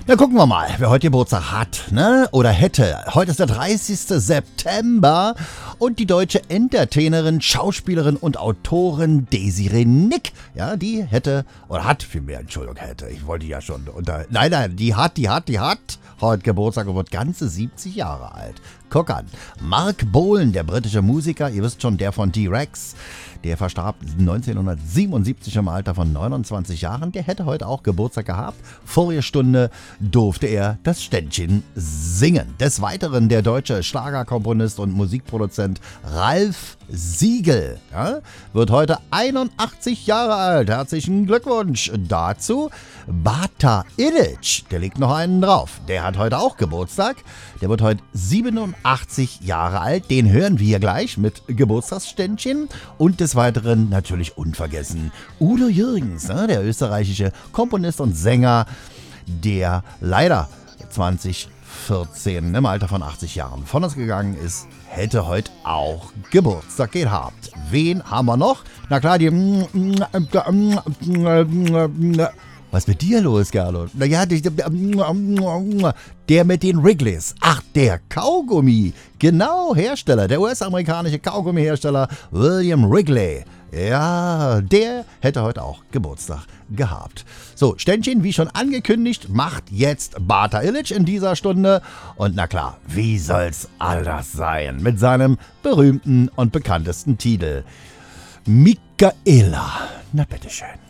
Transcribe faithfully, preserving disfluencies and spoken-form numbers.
Na, gucken wir mal, wer heute Geburtstag hat, ne? Oder hätte. Heute ist der dreißigste September und die deutsche Entertainerin, Schauspielerin und Autorin Desiree Nick, ja, die hätte, oder hat vielmehr, Entschuldigung, hätte, ich wollte ja schon unter, nein, nein, die hat, die hat, die hat heute Geburtstag und wird ganze siebzig Jahre alt. Guck an. Mark Bolan, der britische Musiker, ihr wisst schon, der von T-Rex, der verstarb neunzehnhundertsiebenundsiebzig im Alter von neunundzwanzig Jahren. Der hätte heute auch Geburtstag gehabt. Vorige Stunde durfte er das Ständchen singen. Des Weiteren der deutsche Schlagerkomponist und Musikproduzent Ralf Siegel, ja, wird heute einundachtzig Jahre alt. Herzlichen Glückwunsch dazu. Bata Illich, der legt noch einen drauf. Der hat heute auch Geburtstag. Der wird heute siebenundachtzig Jahre alt. Den hören wir gleich mit Geburtstagsständchen. Und des Weiteren natürlich unvergessen Udo Jürgens, ne, der österreichische Komponist und Sänger, der leider zwanzig vierzehn im Alter von achtzig Jahren von uns gegangen ist, hätte heute auch Geburtstag gehabt. Wen haben wir noch? Na klar, die... Was ist mit dir los, Carlo? Naja, der mit den Wrigley's. Ach, der Kaugummi. Genau, Hersteller, der U S-amerikanische Kaugummi-Hersteller William Wrigley. Ja, der hätte heute auch Geburtstag gehabt. So, Ständchen, wie schon angekündigt, macht jetzt Bata Illich in dieser Stunde. Und na klar, wie soll's anders sein? Mit seinem berühmten und bekanntesten Titel. Michaela. Na bitteschön.